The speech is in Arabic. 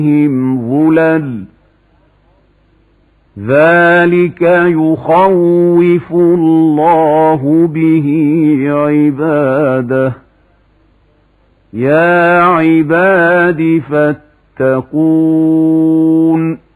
ظلل ذلك يخوف الله به عباده يا عباد فاتقون